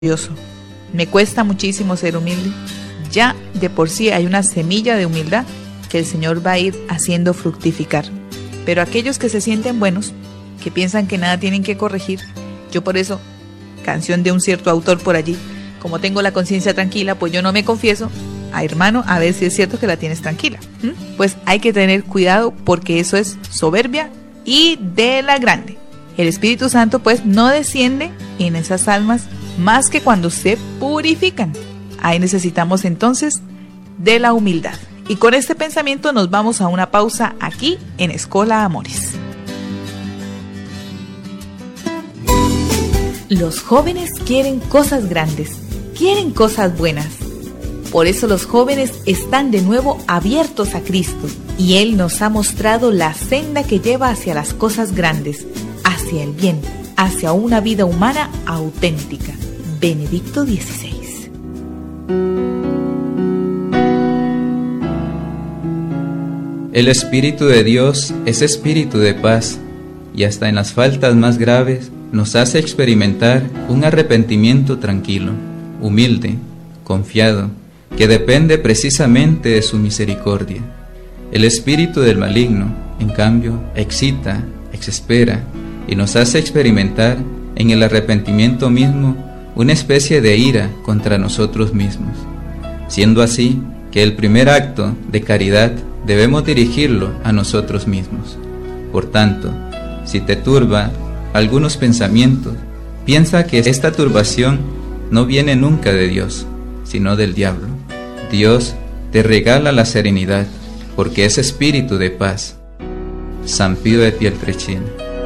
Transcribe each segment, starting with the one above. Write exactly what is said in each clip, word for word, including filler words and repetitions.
orgulloso. Me cuesta muchísimo ser humilde. Ya de por sí hay una semilla de humildad que el Señor va a ir haciendo fructificar. Pero aquellos que se sienten buenos, que piensan que nada tienen que corregir, yo por eso, canción de un cierto autor por allí, como tengo la conciencia tranquila, pues yo no me confieso. A hermano, a ver si es cierto que la tienes tranquila. ¿Mm? Pues hay que tener cuidado porque eso es soberbia y de la grande. El Espíritu Santo pues no desciende en esas almas más que cuando se purifican. Ahí necesitamos entonces de la humildad. Y con este pensamiento nos vamos a una pausa aquí en Escola Amores. Los jóvenes quieren cosas grandes, quieren cosas buenas. Por eso los jóvenes están de nuevo abiertos a Cristo y Él nos ha mostrado la senda que lleva hacia las cosas grandes, hacia el bien, hacia una vida humana auténtica. Benedicto dieciséis. El Espíritu de Dios es espíritu de paz y hasta en las faltas más graves nos hace experimentar un arrepentimiento tranquilo, humilde, confiado, que depende precisamente de su misericordia. El espíritu del maligno, en cambio, excita, exaspera y nos hace experimentar en el arrepentimiento mismo una especie de ira contra nosotros mismos, siendo así que el primer acto de caridad debemos dirigirlo a nosotros mismos. Por tanto, si te turba algunos pensamientos, piensa que esta turbación no viene nunca de Dios, sino del diablo. Dios te regala la serenidad, porque es espíritu de paz. San Pío de Pietrelcina.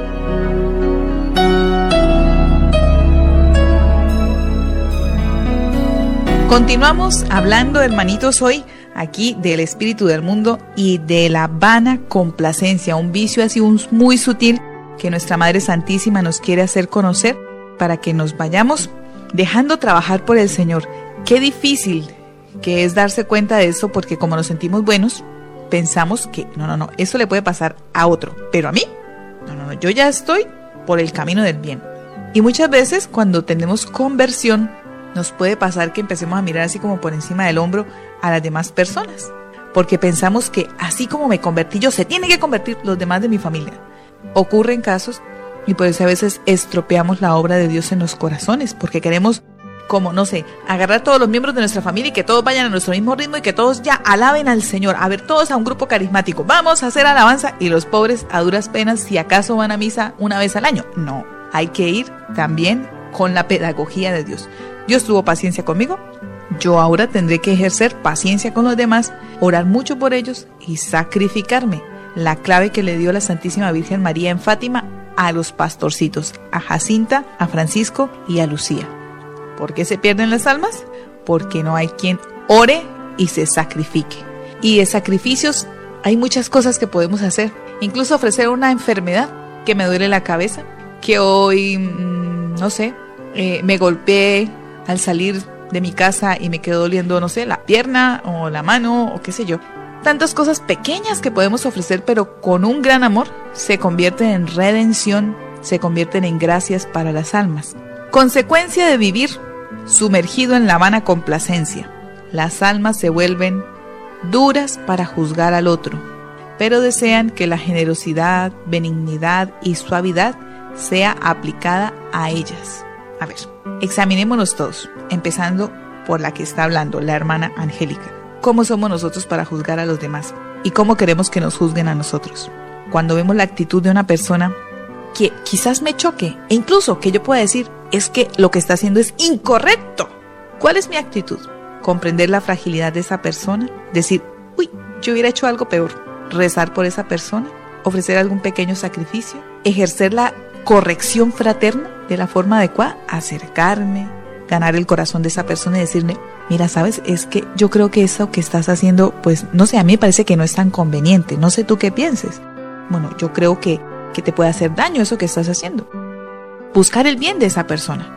Continuamos hablando, hermanitos, hoy aquí del espíritu del mundo y de la vana complacencia, un vicio así un, muy sutil que nuestra Madre Santísima nos quiere hacer conocer para que nos vayamos dejando trabajar por el Señor. Qué difícil que es darse cuenta de eso, porque como nos sentimos buenos, pensamos que no, no, no, eso le puede pasar a otro, pero a mí, no, no, no, yo ya estoy por el camino del bien. Y muchas veces cuando tenemos conversión, nos puede pasar que empecemos a mirar así como por encima del hombro a las demás personas, porque pensamos que así como me convertí yo, se tienen que convertir los demás de mi familia. Ocurren casos y por eso a veces estropeamos la obra de Dios en los corazones, porque queremos, como, no sé, agarrar todos los miembros de nuestra familia y que todos vayan a nuestro mismo ritmo y que todos ya alaben al Señor. A ver, todos a un grupo carismático, vamos a hacer alabanza, y los pobres a duras penas, si acaso van a misa una vez al año. No, hay que ir también con la pedagogía de Dios. Dios tuvo paciencia conmigo, yo ahora tendré que ejercer paciencia con los demás, orar mucho por ellos y sacrificarme. La clave que le dio la Santísima Virgen María en Fátima a los pastorcitos, a Jacinta, a Francisco y a Lucía. ¿Por qué se pierden las almas? Porque no hay quien ore y se sacrifique. Y de sacrificios hay muchas cosas que podemos hacer. Incluso ofrecer una enfermedad, que me duele la cabeza, que hoy, mmm, no sé, eh, me golpeé al salir de mi casa y me quedó doliendo, no sé, la pierna o la mano o qué sé yo. Tantas cosas pequeñas que podemos ofrecer, pero con un gran amor se convierten en redención, se convierten en gracias para las almas. Consecuencia de vivir sumergido en la vana complacencia, las almas se vuelven duras para juzgar al otro, pero desean que la generosidad, benignidad y suavidad sea aplicada a ellas. A ver, examinémonos todos, empezando por la que está hablando, la hermana Angélica. ¿Cómo somos nosotros para juzgar a los demás? ¿Y cómo queremos que nos juzguen a nosotros? Cuando vemos la actitud de una persona que quizás me choque, e incluso que yo pueda decir, es que lo que está haciendo es incorrecto. ¿Cuál es mi actitud? Comprender la fragilidad de esa persona, decir, uy, yo hubiera hecho algo peor, rezar por esa persona, ofrecer algún pequeño sacrificio, ejercer la corrección fraterna de la forma adecuada, acercarme, ganar el corazón de esa persona y decirle, mira, sabes, es que yo creo que eso que estás haciendo, pues, no sé, a mí me parece que no es tan conveniente, no sé tú qué pienses. Bueno, yo creo que, que te puede hacer daño eso que estás haciendo. Buscar el bien de esa persona.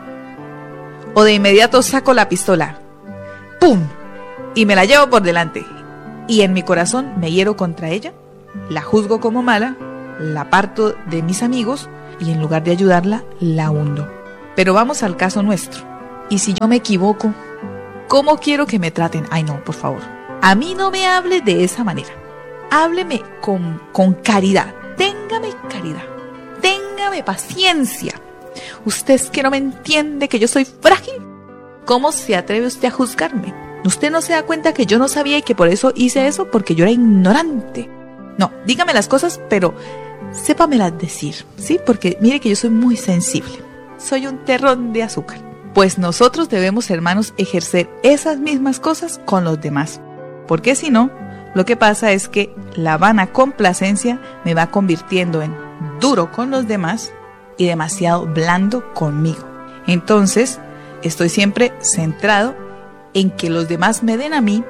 O de inmediato saco la pistola, ¡pum!, y me la llevo por delante. Y en mi corazón me hiero contra ella, la juzgo como mala, la aparto de mis amigos y en lugar de ayudarla, la hundo. Pero vamos al caso nuestro. Y si yo me equivoco, ¿cómo quiero que me traten? Ay, no, por favor. A mí no me hable de esa manera. Hábleme con, con caridad. Téngame caridad. Téngame paciencia. Usted es que no me entiende que yo soy frágil. ¿Cómo se atreve usted a juzgarme? ¿Usted no se da cuenta que yo no sabía y que por eso hice eso? Porque yo era ignorante. No, dígame las cosas, pero sépamelas decir, ¿sí? Porque mire que yo soy muy sensible. Soy un terrón de azúcar. Pues nosotros debemos, hermanos, ejercer esas mismas cosas con los demás. Porque si no, lo que pasa es que la vana complacencia me va convirtiendo en duro con los demás y demasiado blando conmigo. Entonces, estoy siempre centrado en que los demás me den a mí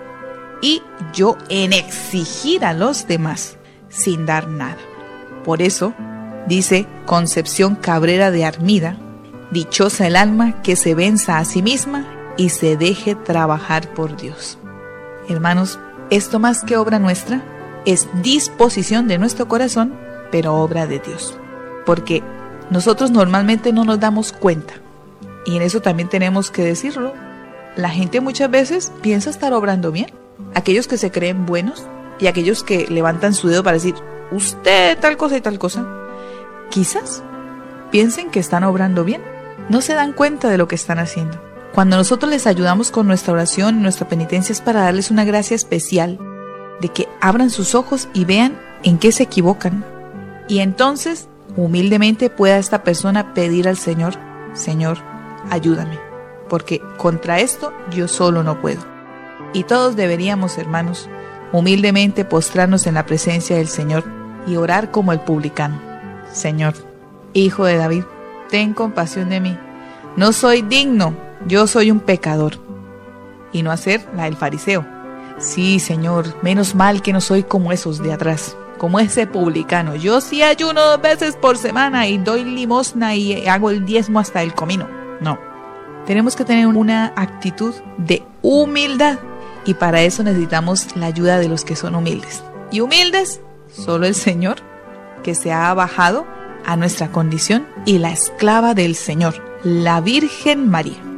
y yo en exigir a los demás sin dar nada. Por eso, dice Concepción Cabrera de Armida, dichosa el alma que se venza a sí misma y se deje trabajar por Dios. Hermanos, esto más que obra nuestra, es disposición de nuestro corazón, pero obra de Dios. Porque nosotros normalmente no nos damos cuenta, y en eso también tenemos que decirlo. La gente muchas veces piensa estar obrando bien. Aquellos que se creen buenos y aquellos que levantan su dedo para decir, usted tal cosa y tal cosa, quizás piensen que están obrando bien. No se dan cuenta de lo que están haciendo. Cuando nosotros les ayudamos con nuestra oración, nuestra penitencia es para darles una gracia especial de que abran sus ojos y vean en qué se equivocan. Y entonces, humildemente pueda esta persona pedir al Señor, Señor, ayúdame, porque contra esto yo solo no puedo. Y todos deberíamos, hermanos, humildemente postrarnos en la presencia del Señor y orar como el publicano. Señor, Hijo de David, ten compasión de mí. No soy digno, yo soy un pecador. Y no hacer la del fariseo. Sí, Señor, menos mal que no soy como esos de atrás, como ese publicano. Yo sí ayuno dos veces por semana y doy limosna y hago el diezmo hasta el comino. No, tenemos que tener una actitud de humildad y para eso necesitamos la ayuda de los que son humildes. Y humildes, solo el Señor, que se ha bajado a nuestra condición, y la esclava del Señor, la Virgen María.